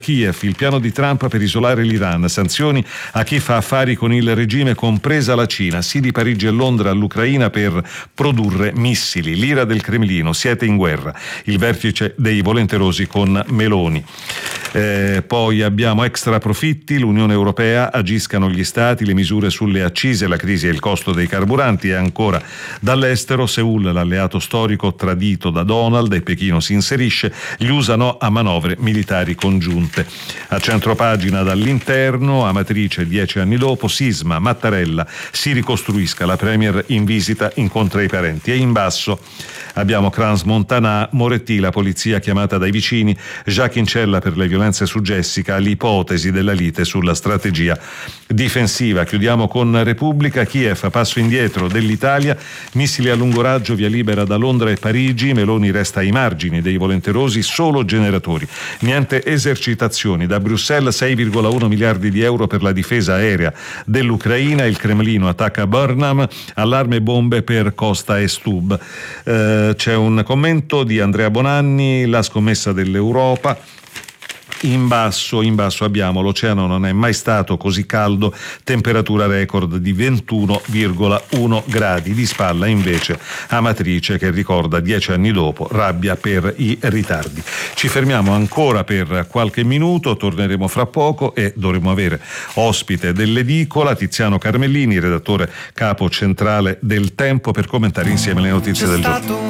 Kiev, il piano di Trump per isolare l'Iran, sanzioni a chi fa affari con il regime, compresa la Cina, sì di Parigi e Londra all'Ucraina per produrre missili, l'ira del Cremlino, siete in guerra, il vertice dei volenterosi con Meloni. Poi abbiamo extra profitti, l'Unione Europea, agiscano gli stati, le misure sulle accise, la crisi e il costo dei carburanti. E ancora dall'estero, Seul, l'alleato storico tradito da Donald, e Pechino si inserisce, gli USA no a manovre militari congiunte. A centropagina dall'interno, Amatrice 10 anni dopo, sisma, Mattarella si ricostruisca, la premier in visita incontra i parenti. E in basso abbiamo Crans-Montana, Moretti, la polizia chiamata dai vicini, Jacques in cella per le violenze su Jessica, l'ipotesi della lite sulla strategia difensiva. Chiudiamo con Repubblica, Kiev, passo indietro dell'Italia, missili a lungo raggio, via libera da Londra e Parigi, Meloni resta ai margini dei volenterosi, solo generatori, niente esercitazioni. Da Bruxelles 6,1 miliardi di euro per la difesa aerea dell'Ucraina, il Cremlino attacca Burnham, allarme bombe per Costa e Stub. C'è un commento di Andrea Bonanni, la scommessa dell'Europa. In basso abbiamo l'oceano non è mai stato così caldo, temperatura record di 21,1 gradi. Di spalla invece Amatrice che ricorda 10 anni dopo, rabbia per i ritardi. Ci fermiamo ancora per qualche minuto, torneremo fra poco e dovremo avere ospite dell'edicola Tiziano Carmellini, redattore capo centrale del Tempo, per commentare insieme le notizie del giorno.